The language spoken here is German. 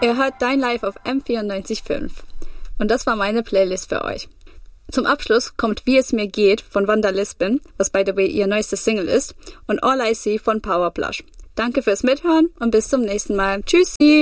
Ihr hört Dein Live auf M94.5. Und das war meine Playlist für euch. Zum Abschluss kommt Wie es mir geht von Wanda Lisbon, was by the way ihr neuestes Single ist, und All I See von Power Plush. Danke fürs Mithören und bis zum nächsten Mal. Tschüssi!